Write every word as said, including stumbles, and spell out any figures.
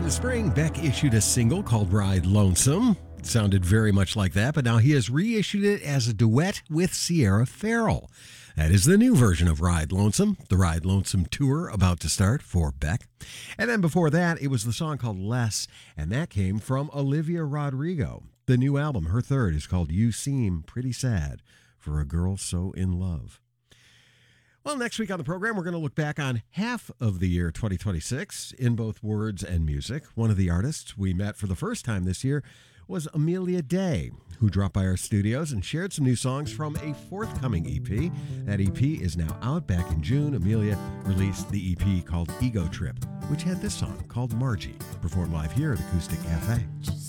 the spring, Beck issued a single called Ride Lonesome. It sounded very much like that, but now he has reissued it as a duet with Sierra Farrell. That is the new version of Ride Lonesome, the Ride Lonesome tour about to start for Beck. And then before that, it was the song called Less, and that came from Olivia Rodrigo. The new album, her third, is called You Seem Pretty Sad for a Girl So in Love. Well, next week on the program, we're going to look back on half of the year twenty twenty-six in both words and music. One of the artists we met for the first time this year was Amelia Day, who dropped by our studios and shared some new songs from a forthcoming E P. That E P is now out. Back in June, Amelia released the E P called Ego Trip, which had this song called Margie, performed live here at Acoustic Cafe.